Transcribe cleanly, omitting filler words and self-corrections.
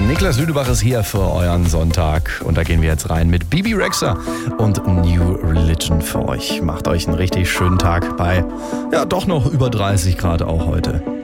Niklas Lüdebach ist hier für euren Sonntag und da gehen wir jetzt rein mit Bebe Rexha und New Religion für euch. Macht euch einen richtig schönen Tag bei, ja, doch noch über 30 Grad auch heute.